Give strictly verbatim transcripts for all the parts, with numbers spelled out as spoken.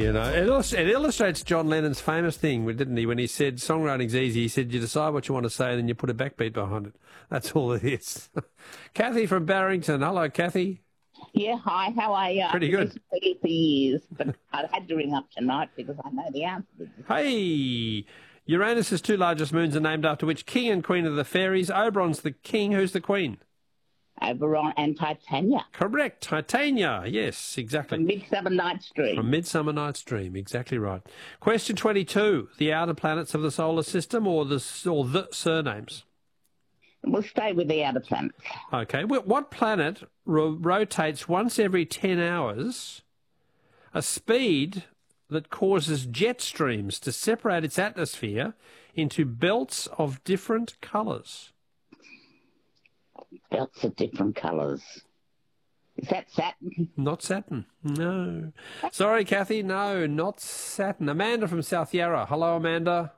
You know, it, illust- it illustrates John Lennon's famous thing, didn't he? When he said songwriting's easy, he said you decide what you want to say and then you put a backbeat behind it. That's all it is. Kathy from Barrington. Hello, Kathy. Yeah, hi, how are you? Pretty good. I've been for years, but I had to ring up tonight because I know the answer. Hey, Uranus's two largest moons are named after which king and queen of the fairies? Oberon's the king. Who's the queen? Oberon and Titania. Correct. Titania. Yes, exactly. From Midsummer Night's Dream. From Midsummer Night's Dream. Exactly right. Question twenty-two. The outer planets of the solar system or the, or the surnames? We'll stay with the outer planets. Okay. What planet ro- rotates once every ten hours a speed that causes jet streams to separate its atmosphere into belts of different colours? Belts of different colours. Is that Saturn? Not Saturn. No. Sorry, Kathy. No, not Saturn. Amanda from South Yarra. Hello, Amanda.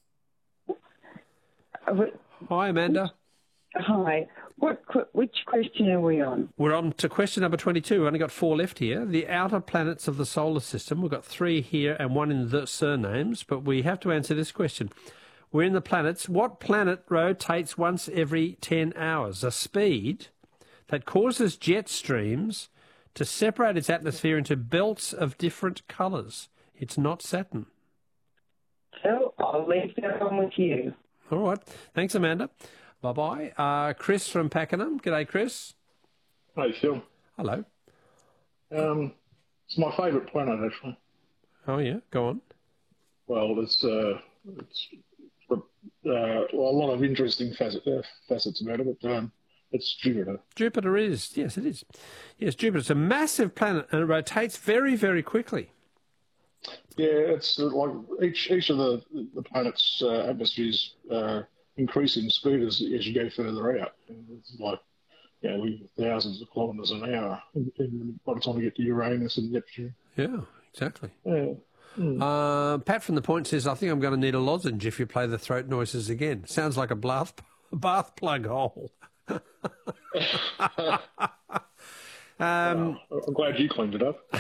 Hi, Amanda. Hi. What? Which question are we on? We're on to question number twenty-two. We've only got four left here. The outer planets of the solar system. We've got three here and one in the surnames, but we have to answer this question. We're in the planets. What planet rotates once every ten hours? A speed that causes jet streams to separate its atmosphere into belts of different colours. It's not Saturn. So I'll leave that on with you. All right. Thanks, Amanda. Bye-bye. Uh, Chris from Pakenham. G'day, Chris. Hey, Phil. Hello. Um, it's my favourite planet, actually. Oh, yeah? Go on. Well, it's, uh, it's uh, well, a lot of interesting facet, uh, facets about it, but um, it's Jupiter. Jupiter is. Yes, it is. Yes, Jupiter's a massive planet and it rotates very, very quickly. Yeah, it's uh, like each each of the, the planet's uh, atmospheres uh, increase in speed as, as you go further out. It's like, yeah, we thousands of kilometres an hour by the time we get to Uranus and Neptune. Yeah, exactly. Yeah. Mm. Uh, Pat from the Point says, I think I'm going to need a lozenge if you play the throat noises again. Sounds like a bath, bath plug hole. um, well, I'm glad you cleaned it up.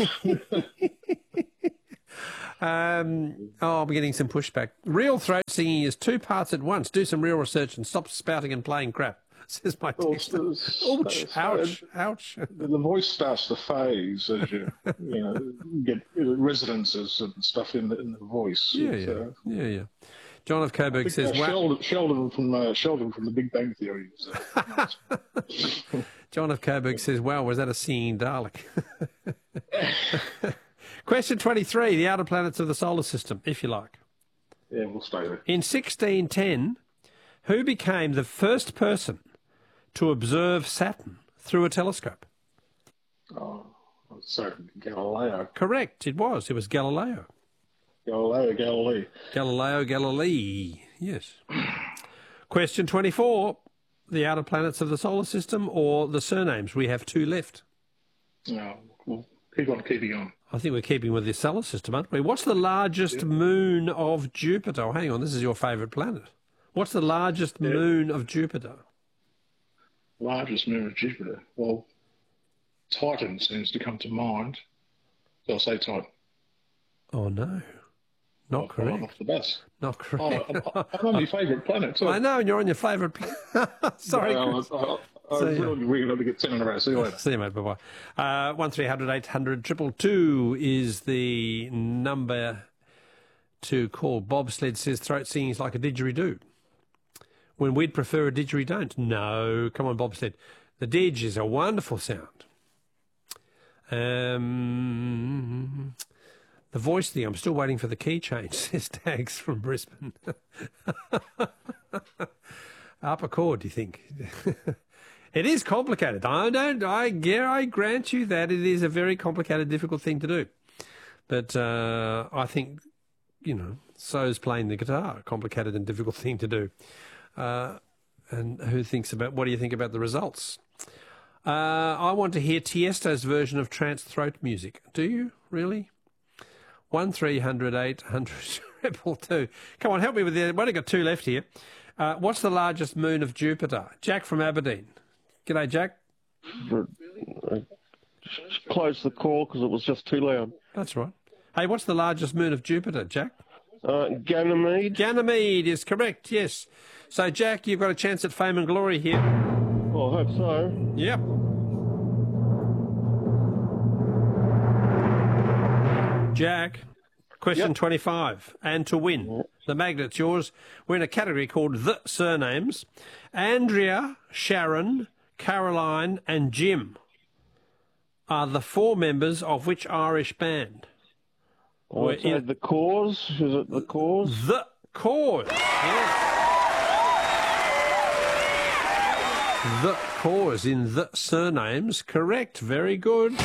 um, oh, I'm getting some pushback. Real throat singing is two parts at once. Do some real research and stop spouting and playing crap, says my text. Well, ouch, ouch, ouch. The voice starts to phase as you, you know, get resonances and stuff in the, in the voice. Yeah, yeah, uh, yeah, yeah. John of Coburg says, uh, Sheldon, Sheldon from uh, Sheldon from The Big Bang Theory. Uh, John of Coburg says, wow, was that a singing Dalek? Question twenty-three, the outer planets of the solar system, if you like. Yeah, we'll stay there. In sixteen ten, who became the first person to observe Saturn through a telescope? Oh, so Galileo. Correct, it was. It was Galileo. Galileo Galilei. Galileo Galilei, yes. Question twenty-four, the outer planets of the solar system or the surnames? We have two left. No, we'll keep on keeping on. I think we're keeping with the solar system, aren't we? What's the largest yeah. moon of Jupiter? Oh, hang on, this is your favourite planet. What's the largest yeah. moon of Jupiter? Largest moon of Jupiter? Well, Titan seems to come to mind. So I'll say Titan. Oh, no. Not oh, correct. I'm off the bus. Not correct. Oh, I'm on your favourite planet, too. I know, and you're on your favourite planet. Sorry, no, Chris. I, I, I so, yeah. We're going to get ten in a row. See you later. See you, mate. Bye-bye. Uh, one three hundred eight hundred triple two is the number to call. Bobsled says throat singing is like a didgeridoo, when we'd prefer a didgeridoo. No, come on, Bobsled. The didge is a wonderful sound. Um... The voice thing, I'm still waiting for the key change, says Tags from Brisbane. Upper chord, do you think? It is complicated. I don't, I, I grant you that it is a very complicated, difficult thing to do. But uh, I think, you know, so is playing the guitar, a complicated and difficult thing to do. Uh, and who thinks about, what do you think about the results? Uh, I want to hear Tiesto's version of trance throat music. Do you, really? One three hundred eight hundred triple two. Come on, help me with the. We've only got two left here. Uh, what's the largest moon of Jupiter? Jack from Aberdeen. G'day, Jack. Close the call because it was just too loud. That's right. Hey, what's the largest moon of Jupiter, Jack? Uh, Ganymede. Ganymede is correct, yes. So, Jack, you've got a chance at fame and glory here. Oh, I hope so. Yep. Jack, question Yep. twenty-five. And to win, the magnet's yours. We're in a category called The Surnames. Andrea, Sharon, Caroline and Jim are the four members of which Irish band? I'd say in- the cause. Is it the cause? The Cause. Yes. The Cause in The Surnames. Correct. Very good.